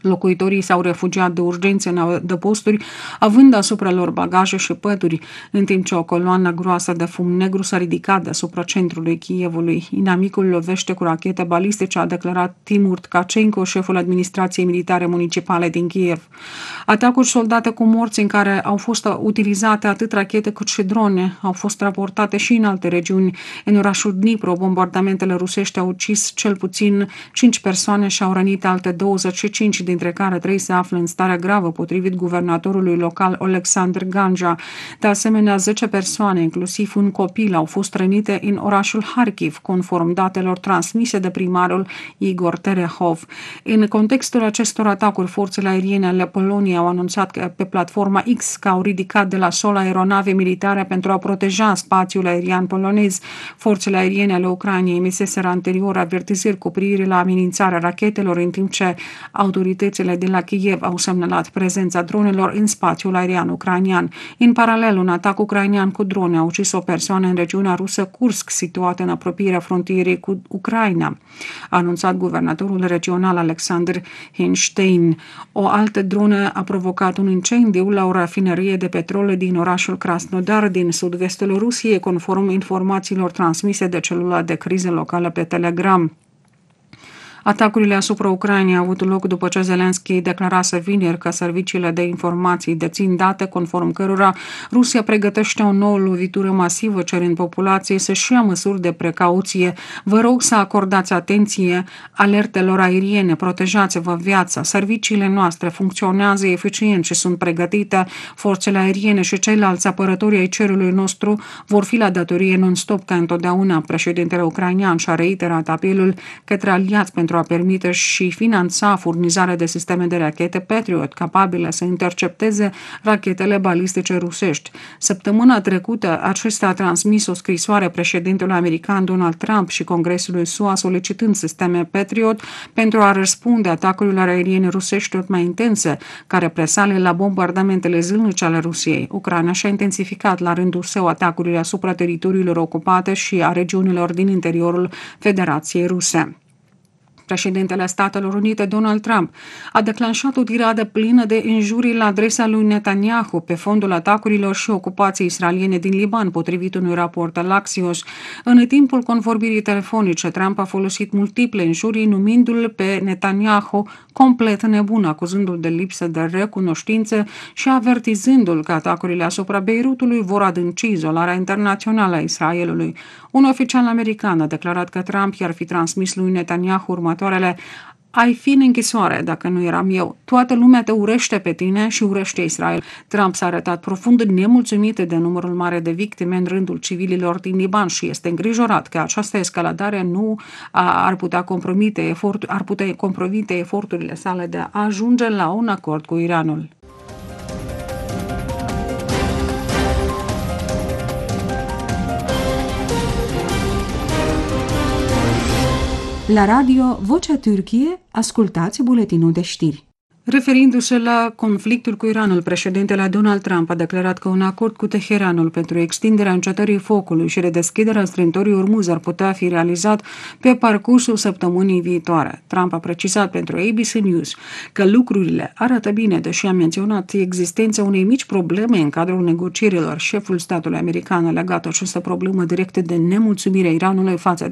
Locuitorii s-au refugiat de urgență în adăposturi, având asupra lor bagaje și pături, în timp ce o coloană groasă de fum negru s-a ridicat deasupra centrului Kievului. Inamicul lovește cu rachete balistice, a declarat Timur Tkachenko, șeful administrației militare municipale din Kiev. Atacuri soldate cu morți în care au fost utilizate atât rachete cât și drone au fost raportate și în alte regiuni. În orașul Dnipro, bombardamentele rusești au ucis cel puțin 5 persoane și au rănit alte 25, dintre care 3 se află în stare gravă, potrivit guvernatorului local Oleksandr Ganja. De asemenea, 10 persoane, inclusiv un copil, au fost rănite în orașul Harkiv, conform datelor transmise de primarul Igor Terehov. În contextul acestor atacuri, forțele aeriene ale Poloniei au anunțat că pe platforma X că au ridicat de la sol aeronave militare pentru a proteja spațiul aerian polonez. Forțele aeriene ale Ucrainei emiseseră anterior avertizări cu privire la amenințarea rachetelor, în timp ce autoritățile de la Kiev au semnalat prezența dronelor în spațiul aerian ucrainean. În paralel, un atac ucrainean cu drone a ucis o persoană în regiunea rusă Kursk, situată în apropierea frontierei cu Ucraina, a anunțat guvernatorul regional Alexander Hinstein. O altă dronă a provocat un incendiu la o rafinerie de petrol din orașul Krasnodar, din sud-vestul Rusiei, conform informațiilor transmise de celula de criză locală pe Telegram. Atacurile asupra Ucrainei au avut loc după ce Zelenski declarase vineri că serviciile de informații dețin date conform cărora Rusia pregătește o nouă lovitură masivă, cerând populației să-și ia măsuri de precauție. Vă rog să acordați atenție alertelor aeriene, protejați-vă viața. Serviciile noastre funcționează eficient și sunt pregătite. Forțele aeriene și ceilalți apărători ai cerului nostru vor fi la datorie non-stop ca întotdeauna. Președintele ucrainean și-a reiterat apelul către aliați pentru a permite și finanța furnizarea de sisteme de rachete Patriot capabile să intercepteze rachetele balistice rusești. Săptămâna trecută, acesta a transmis o scrisoare președintelui american Donald Trump și Congresului SUA solicitând sisteme Patriot pentru a răspunde atacurilor aeriene rusești tot mai intense, care presale la bombardamentele zilnice ale Rusiei. Ucraina și-a intensificat la rândul său atacurile asupra teritoriilor ocupate și a regiunilor din interiorul Federației Ruse. Președintele Statelor Unite, Donald Trump, a declanșat o tiradă plină de injurii la adresa lui Netanyahu pe fondul atacurilor și ocupației israeliene din Liban, potrivit unui raport al Axios. În timpul convorbirii telefonice, Trump a folosit multiple injurii, numindu-l pe Netanyahu complet nebun, acuzându-l de lipsă de recunoștință și avertizându-l că atacurile asupra Beirutului vor adânci izolarea internațională a Israelului. Un oficial american a declarat că Trump i-ar fi transmis lui Netanyahu următoarele: ai fi în închisoare dacă nu eram eu. Toată lumea te urăște pe tine și urăște Israel. Trump s-a arătat profund nemulțumit de numărul mare de victime în rândul civililor din Liban și este îngrijorat că această escaladare nu ar putea compromite eforturile sale de a ajunge la un acord cu Iranul. La radio Vocea Türkiye, ascultați buletinul de știri. Referindu-se la conflictul cu Iranul, președintele Donald Trump a declarat că un acord cu Teheranul pentru extinderea încetării focului și redeschiderea strâmtorii Ormuz ar putea fi realizat pe parcursul săptămânii viitoare. Trump a precizat pentru ABC News că lucrurile arată bine, deși a menționat existența unei mici probleme în cadrul negocierilor. Șeful statului american a legat această problemă directă de nemulțumirea Iranului față